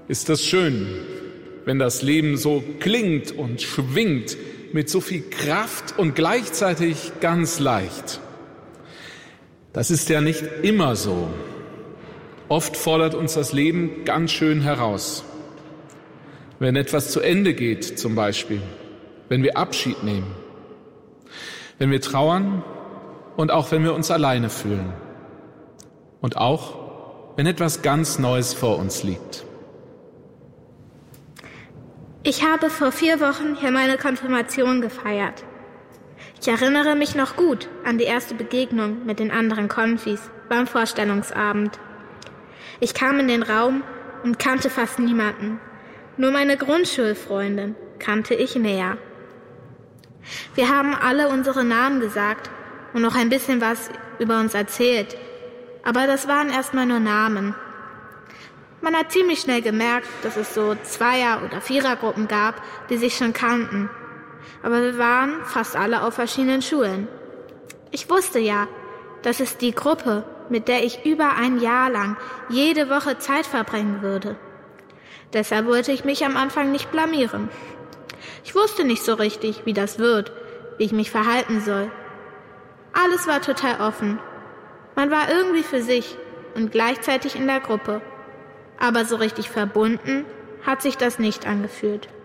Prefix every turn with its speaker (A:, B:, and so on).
A: Ist das schön, wenn das Leben so klingt und schwingt mit so viel Kraft und gleichzeitig ganz leicht. Das ist ja nicht immer so. Oft fordert uns das Leben ganz schön heraus. Wenn etwas zu Ende geht zum Beispiel, wenn wir Abschied nehmen, wenn wir trauern und auch wenn wir uns alleine fühlen und auch wenn etwas ganz Neues vor uns liegt.
B: Ich habe vor 4 Wochen hier meine Konfirmation gefeiert. Ich erinnere mich noch gut an die erste Begegnung mit den anderen Konfis beim Vorstellungsabend. Ich kam in den Raum und kannte fast niemanden. Nur meine Grundschulfreundin kannte ich näher. Wir haben alle unsere Namen gesagt und noch ein bisschen was über uns erzählt. Aber das waren erstmal nur Namen. Man hat ziemlich schnell gemerkt, dass es so 2er- oder 4er-Gruppen gab, die sich schon kannten. Aber wir waren fast alle auf verschiedenen Schulen. Ich wusste ja, das ist die Gruppe, mit der ich über ein Jahr lang jede Woche Zeit verbringen würde. Deshalb wollte ich mich am Anfang nicht blamieren. Ich wusste nicht so richtig, wie das wird, wie ich mich verhalten soll. Alles war total offen. Man war irgendwie für sich und gleichzeitig in der Gruppe. Aber so richtig verbunden hat sich das nicht angefühlt.